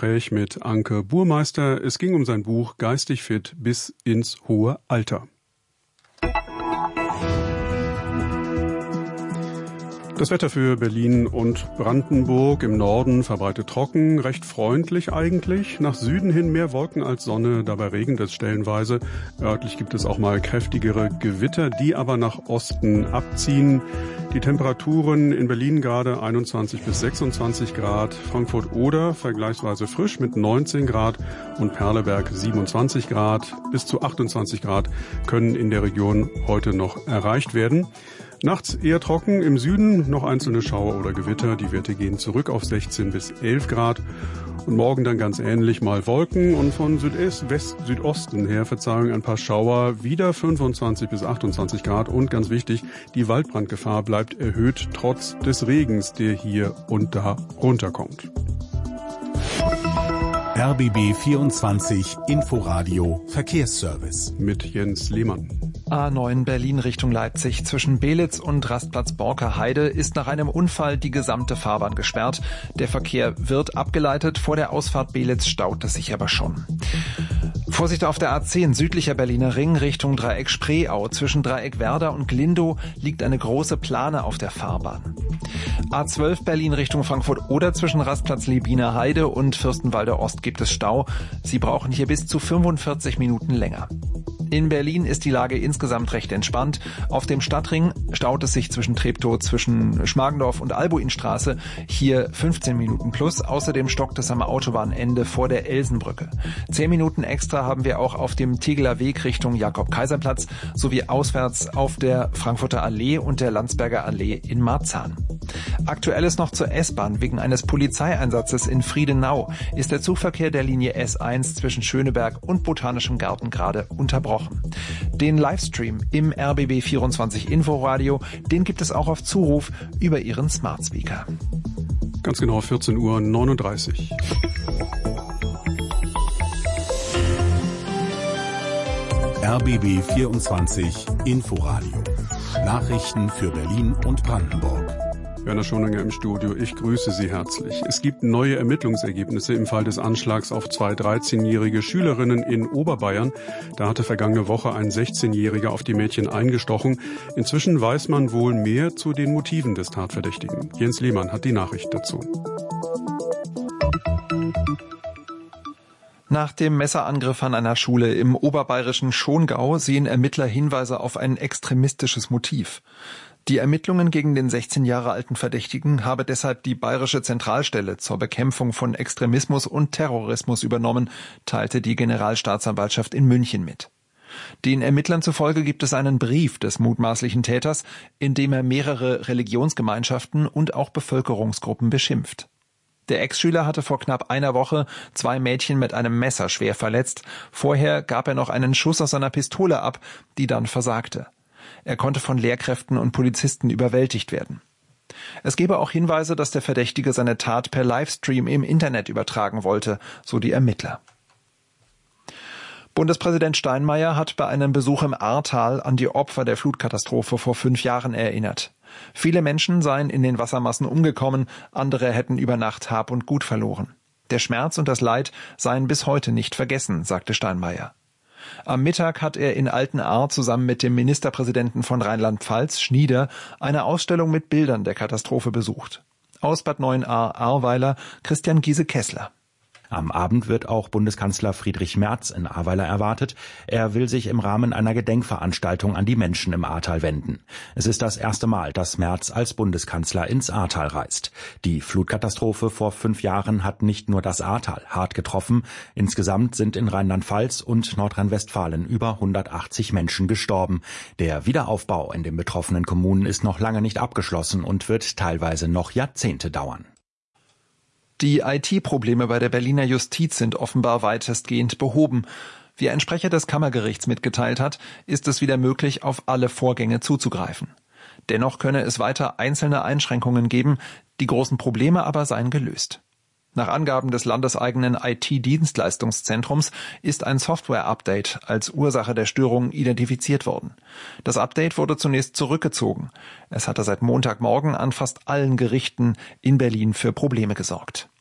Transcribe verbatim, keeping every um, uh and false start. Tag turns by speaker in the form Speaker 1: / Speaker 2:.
Speaker 1: Gespräch mit Anke Burmeister. Es ging um sein Buch Geistig fit bis ins hohe Alter. Das Wetter für Berlin und Brandenburg: im Norden verbreitet trocken, recht freundlich eigentlich. Nach Süden hin mehr Wolken als Sonne, dabei regnet es stellenweise. Örtlich gibt es auch mal kräftigere Gewitter, die aber nach Osten abziehen. Die Temperaturen in Berlin gerade einundzwanzig bis sechsundzwanzig Grad, Frankfurt-Oder vergleichsweise frisch mit neunzehn Grad und Perleberg siebenundzwanzig Grad. Bis zu achtundzwanzig Grad können in der Region heute noch erreicht werden. Nachts eher trocken, im Süden noch einzelne Schauer oder Gewitter. Die Werte gehen zurück auf sechzehn bis elf Grad. Und morgen dann ganz ähnlich, mal Wolken und von Südest, West, Südosten her, Verzeihung, ein paar Schauer, wieder fünfundzwanzig bis achtundzwanzig Grad. Und ganz wichtig, die Waldbrandgefahr bleibt erhöht, trotz des Regens, der hier und da runterkommt.
Speaker 2: R B B vierundzwanzig Inforadio Verkehrsservice
Speaker 1: mit Jens Lehmann.
Speaker 3: A neun Berlin Richtung Leipzig zwischen Belitz und Rastplatz Borker-Heide ist nach einem Unfall die gesamte Fahrbahn gesperrt. Der Verkehr wird abgeleitet, vor der Ausfahrt Belitz staut es sich aber schon. Vorsicht auf der A zehn, südlicher Berliner Ring Richtung Dreieck Spreeau. Zwischen Dreieck Werder und Glindow liegt eine große Plane auf der Fahrbahn. A zwölf Berlin Richtung Frankfurt-Oder zwischen Rastplatz Lebiner Heide und Fürstenwalder Ost gibt es Stau. Sie brauchen hier bis zu fünfundvierzig Minuten länger. In Berlin ist die Lage insgesamt recht entspannt. Auf dem Stadtring staut es sich zwischen Treptow, zwischen Schmargendorf und Albuinstraße. Hier fünfzehn Minuten plus. Außerdem stockt es am Autobahnende vor der Elsenbrücke. Zehn Minuten extra haben wir auch auf dem Tegeler Weg Richtung Jakob-Kaiser-Platz sowie auswärts auf der Frankfurter Allee und der Landsberger Allee in Marzahn. Aktuell ist noch zur S-Bahn. Wegen eines Polizeieinsatzes in Friedenau ist der Zugverkehr der Linie S eins zwischen Schöneberg und Botanischem Garten gerade unterbrochen. Den Livestream im R B B vierundzwanzig Inforadio, den gibt es auch auf Zuruf über Ihren Smart Speaker.
Speaker 1: Ganz genau vierzehn Uhr neununddreißig.
Speaker 2: R B B vierundzwanzig Inforadio. Nachrichten für Berlin und Brandenburg.
Speaker 1: Werner Schoninger im Studio, ich grüße Sie herzlich. Es gibt neue Ermittlungsergebnisse im Fall des Anschlags auf zwei dreizehnjährige Schülerinnen in Oberbayern. Da hatte vergangene Woche ein sechzehnjähriger auf die Mädchen eingestochen. Inzwischen weiß man wohl mehr zu den Motiven des Tatverdächtigen. Jens Lehmann hat die Nachricht dazu.
Speaker 3: Nach dem Messerangriff an einer Schule im oberbayerischen Schongau sehen Ermittler Hinweise auf ein extremistisches Motiv. Die Ermittlungen gegen den sechzehn Jahre alten Verdächtigen habe deshalb die Bayerische Zentralstelle zur Bekämpfung von Extremismus und Terrorismus übernommen, teilte die Generalstaatsanwaltschaft in München mit. Den Ermittlern zufolge gibt es einen Brief des mutmaßlichen Täters, in dem er mehrere Religionsgemeinschaften und auch Bevölkerungsgruppen beschimpft. Der Ex-Schüler hatte vor knapp einer Woche zwei Mädchen mit einem Messer schwer verletzt. Vorher gab er noch einen Schuss aus seiner Pistole ab, die dann versagte. Er konnte von Lehrkräften und Polizisten überwältigt werden. Es gebe auch Hinweise, dass der Verdächtige seine Tat per Livestream im Internet übertragen wollte, so die Ermittler. Bundespräsident Steinmeier hat bei einem Besuch im Ahrtal an die Opfer der Flutkatastrophe vor fünf Jahren erinnert. Viele Menschen seien in den Wassermassen umgekommen, andere hätten über Nacht Hab und Gut verloren. Der Schmerz und das Leid seien bis heute nicht vergessen, sagte Steinmeier. Am Mittag hat er in Altenahr zusammen mit dem Ministerpräsidenten von Rheinland-Pfalz, Schnieder, eine Ausstellung mit Bildern der Katastrophe besucht. Aus Bad Neuenahr-Ahrweiler Christian Giese-Kessler.
Speaker 4: Am Abend wird auch Bundeskanzler Friedrich Merz in Ahrweiler erwartet. Er will sich im Rahmen einer Gedenkveranstaltung an die Menschen im Ahrtal wenden. Es ist das erste Mal, dass Merz als Bundeskanzler ins Ahrtal reist. Die Flutkatastrophe vor fünf Jahren hat nicht nur das Ahrtal hart getroffen. Insgesamt sind in Rheinland-Pfalz und Nordrhein-Westfalen über hundertachtzig Menschen gestorben. Der Wiederaufbau in den betroffenen Kommunen ist noch lange nicht abgeschlossen und wird teilweise noch Jahrzehnte dauern.
Speaker 3: Die I T-Probleme bei der Berliner Justiz sind offenbar weitestgehend behoben. Wie ein Sprecher des Kammergerichts mitgeteilt hat, ist es wieder möglich, auf alle Vorgänge zuzugreifen. Dennoch könne es weiter einzelne Einschränkungen geben, die großen Probleme aber seien gelöst. Nach Angaben des landeseigenen I T-Dienstleistungszentrums ist ein Software-Update als Ursache der Störungen identifiziert worden. Das Update wurde zunächst zurückgezogen. Es hatte seit Montagmorgen an fast allen Gerichten in Berlin für Probleme gesorgt.